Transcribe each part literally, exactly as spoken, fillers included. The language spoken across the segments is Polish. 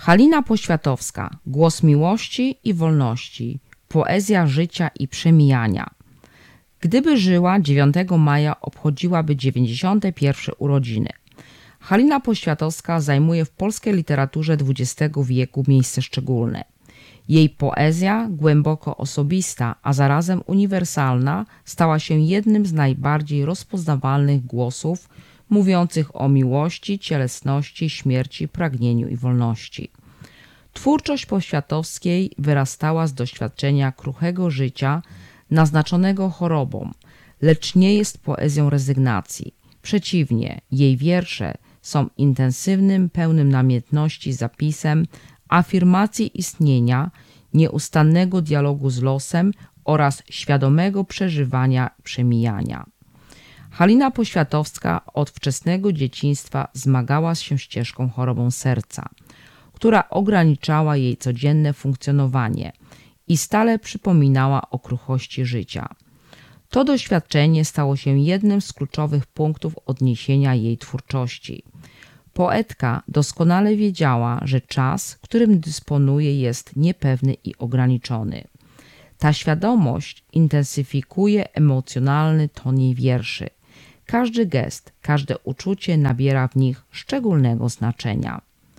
Halina Poświatowska, głos miłości i wolności, poezja życia i przemijania. Gdyby żyła, dziewiątego maja obchodziłaby dziewięćdziesiąte pierwsze urodziny. Halina Poświatowska zajmuje w polskiej literaturze dwudziestego wieku miejsce szczególne. Jej poezja, głęboko osobista, a zarazem uniwersalna, stała się jednym z najbardziej rozpoznawalnych głosów mówiących o miłości, cielesności, śmierci, pragnieniu i wolności. Twórczość Poświatowskiej wyrastała z doświadczenia kruchego życia naznaczonego chorobą, lecz nie jest poezją rezygnacji. Przeciwnie, jej wiersze są intensywnym, pełnym namiętności zapisem afirmacji istnienia, nieustannego dialogu z losem oraz świadomego przeżywania przemijania. Halina Poświatowska od wczesnego dzieciństwa zmagała się z ciężką chorobą serca, która ograniczała jej codzienne funkcjonowanie i stale przypominała o kruchości życia. To doświadczenie stało się jednym z kluczowych punktów odniesienia jej twórczości. Poetka doskonale wiedziała, że czas, którym dysponuje, jest niepewny i ograniczony. Ta świadomość intensyfikuje emocjonalny ton jej wierszy. Każdy gest, każde uczucie nabiera w nich szczególnego znaczenia.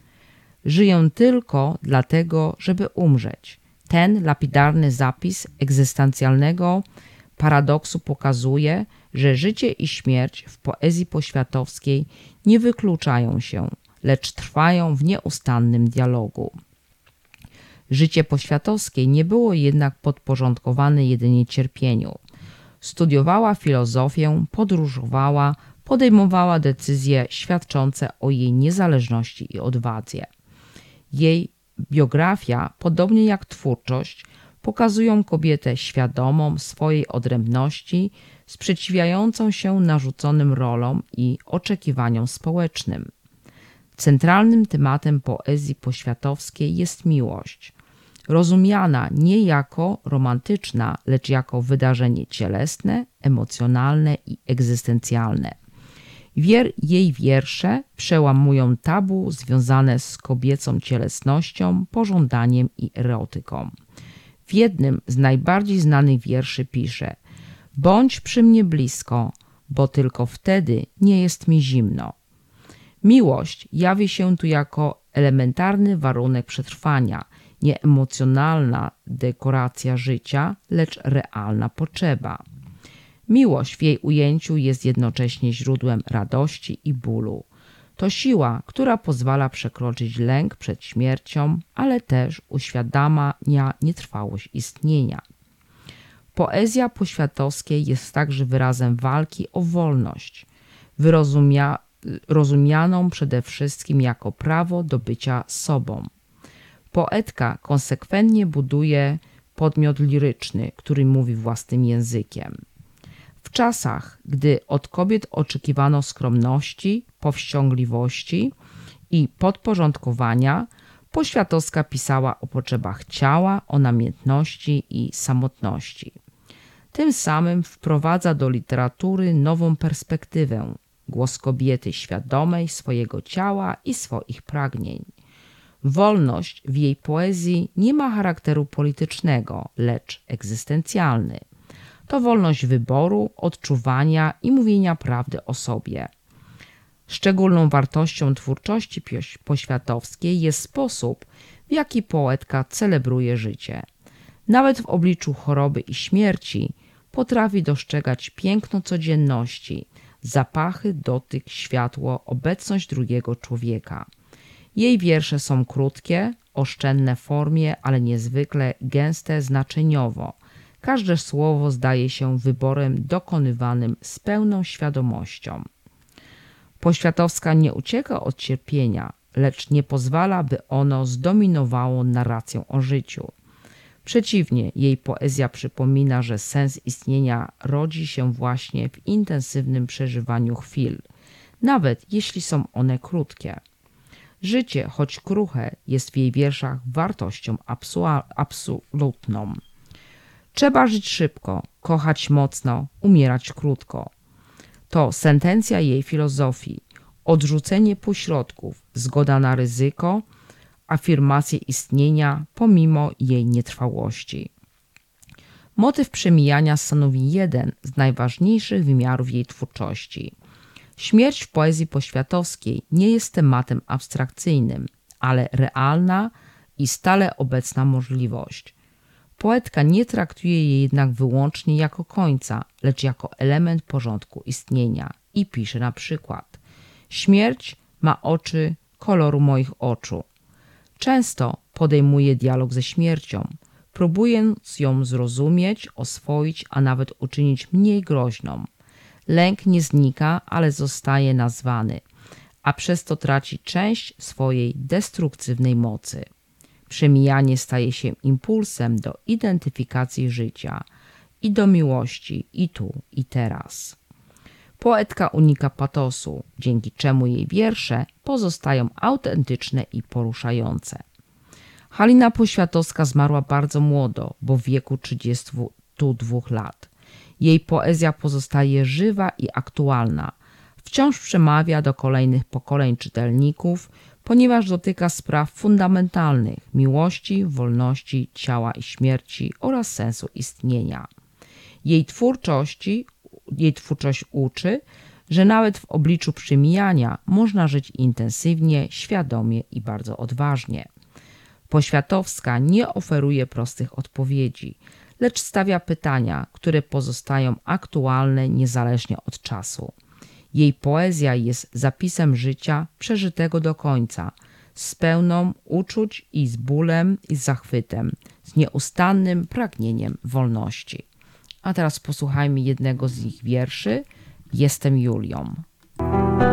Żyję tylko dlatego, żeby umrzeć. Ten lapidarny zapis egzystencjalnego paradoksu pokazuje, że życie i śmierć w poezji poświatowskiej nie wykluczają się, lecz trwają w nieustannym dialogu. Życie poświatowskiej nie było jednak podporządkowane jedynie cierpieniu. Studiowała filozofię, podróżowała, podejmowała decyzje świadczące o jej niezależności i odwadze. Jej biografia, podobnie jak twórczość, pokazują kobietę świadomą swojej odrębności, sprzeciwiającą się narzuconym rolom i oczekiwaniom społecznym. Centralnym tematem poezji poświatowskiej jest miłość, rozumiana nie jako romantyczna, lecz jako wydarzenie cielesne, emocjonalne i egzystencjalne. Wier, jej wiersze przełamują tabu związane z kobiecą cielesnością, pożądaniem i erotyką. W jednym z najbardziej znanych wierszy pisze: bądź przy mnie blisko, bo tylko wtedy nie jest mi zimno. Miłość jawi się tu jako elementarny warunek przetrwania, nie emocjonalna dekoracja życia, lecz realna potrzeba. Miłość w jej ujęciu jest jednocześnie źródłem radości i bólu. To siła, która pozwala przekroczyć lęk przed śmiercią, ale też uświadamia nietrwałość istnienia. Poezja poświatowskiej jest także wyrazem walki o wolność, wyrozumia, rozumianą przede wszystkim jako prawo do bycia sobą. Poetka konsekwentnie buduje podmiot liryczny, który mówi własnym językiem. W czasach, gdy od kobiet oczekiwano skromności, powściągliwości i podporządkowania, Poświatowska pisała o potrzebach ciała, o namiętności i samotności. Tym samym wprowadza do literatury nową perspektywę, głos kobiety świadomej swojego ciała i swoich pragnień. Wolność w jej poezji nie ma charakteru politycznego, lecz egzystencjalny. To wolność wyboru, odczuwania i mówienia prawdy o sobie. Szczególną wartością twórczości poświatowskiej jest sposób, w jaki poetka celebruje życie. Nawet w obliczu choroby i śmierci potrafi dostrzegać piękno codzienności, zapachy, dotyk, światło, obecność drugiego człowieka. Jej wiersze są krótkie, oszczędne w formie, ale niezwykle gęste znaczeniowo. Każde słowo zdaje się wyborem dokonywanym z pełną świadomością. Poświatowska nie ucieka od cierpienia, lecz nie pozwala, by ono zdominowało narrację o życiu. Przeciwnie, jej poezja przypomina, że sens istnienia rodzi się właśnie w intensywnym przeżywaniu chwil, nawet jeśli są one krótkie. Życie, choć kruche, jest w jej wierszach wartością absolutną. Trzeba żyć szybko, kochać mocno, umierać krótko. To sentencja jej filozofii, odrzucenie pośrodków, zgoda na ryzyko, afirmację istnienia pomimo jej nietrwałości. Motyw przemijania stanowi jeden z najważniejszych wymiarów jej twórczości. Śmierć w poezji poświatowskiej nie jest tematem abstrakcyjnym, ale realna i stale obecna możliwość. Poetka nie traktuje jej jednak wyłącznie jako końca, lecz jako element porządku istnienia i pisze na przykład: śmierć ma oczy koloru moich oczu. Często podejmuje dialog ze śmiercią, próbując ją zrozumieć, oswoić, a nawet uczynić mniej groźną. Lęk nie znika, ale zostaje nazwany, a przez to traci część swojej destruktywnej mocy. Przemijanie staje się impulsem do identyfikacji życia i do miłości i tu, i teraz. Poetka unika patosu, dzięki czemu jej wiersze pozostają autentyczne i poruszające. Halina Poświatowska zmarła bardzo młodo, bo w wieku trzydziestu dwóch lat. Jej poezja pozostaje żywa i aktualna. Wciąż przemawia do kolejnych pokoleń czytelników, ponieważ dotyka spraw fundamentalnych – miłości, wolności, ciała i śmierci oraz sensu istnienia. Jej twórczości, jej twórczość uczy, że nawet w obliczu przemijania można żyć intensywnie, świadomie i bardzo odważnie. Poświatowska nie oferuje prostych odpowiedzi, lecz stawia pytania, które pozostają aktualne niezależnie od czasu. Jej poezja jest zapisem życia przeżytego do końca, z pełną uczuć i z bólem i z zachwytem, z nieustannym pragnieniem wolności. A teraz posłuchajmy jednego z ich wierszy: Jestem Julią.